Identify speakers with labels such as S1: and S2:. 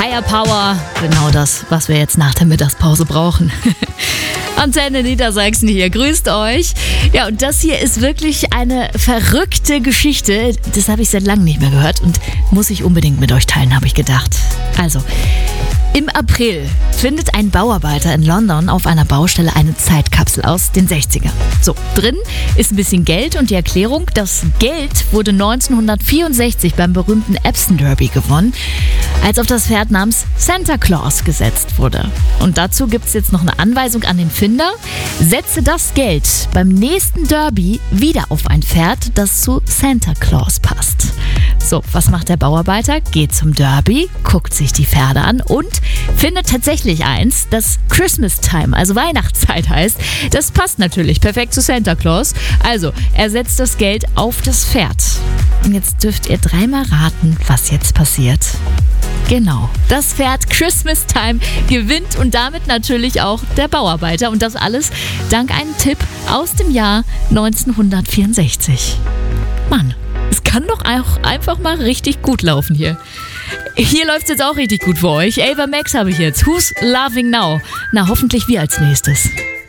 S1: Higher Power, genau das, was wir jetzt nach der Mittagspause brauchen. Antenne Niedersachsen hier, grüßt euch. Ja, und das hier ist wirklich eine verrückte Geschichte. Das habe ich seit langem nicht mehr gehört und muss ich unbedingt mit euch teilen, habe ich gedacht. Also, im April findet ein Bauarbeiter in London auf einer Baustelle eine Zeitkapsel aus den 60ern. So, drin ist ein bisschen Geld und die Erklärung, das Geld wurde 1964 beim berühmten Epsom Derby gewonnen, als auf das Pferd namens Santa Claus gesetzt wurde. Und dazu gibt es jetzt noch eine Anweisung an den Finder: Setze das Geld beim nächsten Derby wieder auf ein Pferd, das zu Santa Claus passt. So, was macht der Bauarbeiter? Geht zum Derby, guckt sich die Pferde an und findet tatsächlich eins, das Christmas Time, also Weihnachtszeit heißt. Das passt natürlich perfekt zu Santa Claus. Also, er setzt das Geld auf das Pferd. Und jetzt dürft ihr dreimal raten, was jetzt passiert. Genau, das Pferd Christmas Time gewinnt und damit natürlich auch der Bauarbeiter. Und das alles dank einem Tipp aus dem Jahr 1964. Mann, es kann doch auch einfach mal richtig gut laufen hier. Hier läuft es jetzt auch richtig gut für euch. Ava Max habe ich jetzt. Who's Loving Now? Na, hoffentlich wir als nächstes.